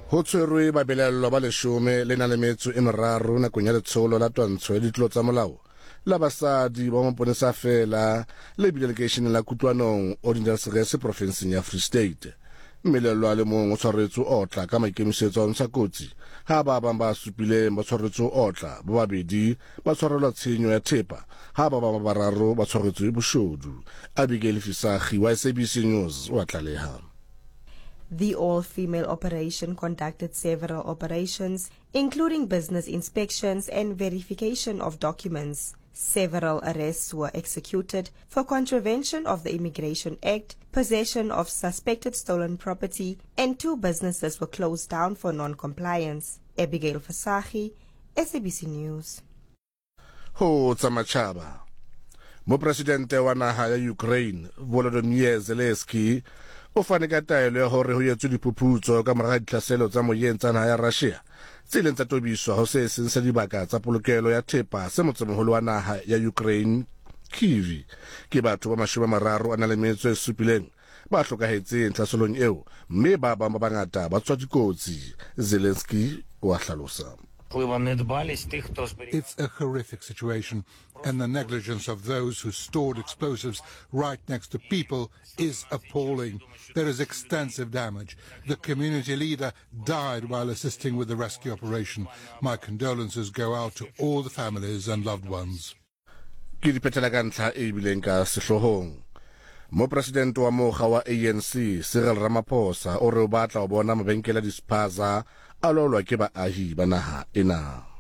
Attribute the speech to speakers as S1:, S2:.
S1: Ho tshwerwe babelello ba 13 nakong ya letsholo la twantsho ya ditlolo tsa molao la basadi ba maponesa fela le delegation la kutlwanong Ordinary Series provinceng ya Free State. Melello a le mong o tshwaretswe otla ka maikemisetso a ntsha kotsi ha ba bang ba supileng ba tshwaretswe otla ba babedi ba tshwarelwa tshenyo ya thepa ha ba bang ba bararo ba tshwaretswe boshodu. Abigail Fisagi wa SABC News wa tlaleha.
S2: The all-female operation conducted several operations, including business inspections and verification of documents. Several arrests were executed for contravention of the Immigration Act, possession of suspected stolen property, and 2 businesses were closed down for non-compliance. Abigail Fasagi, SABC News.
S1: Ho tsamachaba. Mopresidente wa naha ya Ukraine, Volodymyr Zelensky, o fane ka taelo ya hore ho yetswe diphuputso ka mora ditlhaselo tsa moyeng tsa naha ya Russia tse ileng tsa tobiswa ho se seng sa dibaka tsa polokelo ya thepa se motsemoholo wa naha ya Ukraine Kyiv ke batho ba 37 ba hlokahetseng tlhaselong eo mme ba bang ba bangata ba tswa dikotsi. Zelensky wa hlalosa.
S3: It's a horrific situation, and the negligence of those who stored explosives right next to people is appalling. There is extensive damage. The community leader died while assisting with the rescue operation. My condolences go out to all the families and loved ones.
S1: Ke dipetela ka ntlha e bileng ka sehlohong. Mopresidente wa mokga wa ANC Cyril Ramaphosa o re o batla o bona mabenkele a dispaza a lolwa ke baahi ba naha ena.